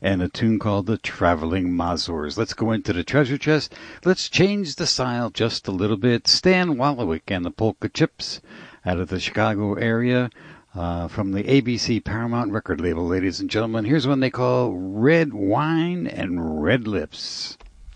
and a tune called The Traveling Mazurs. Let's go into the treasure chest. Let's change the style just a little bit. Stan Wolowick and the Polka Chips out of the Chicago area from the ABC Paramount record label, ladies and gentlemen. Here's one they call Red Wine and Red Lips.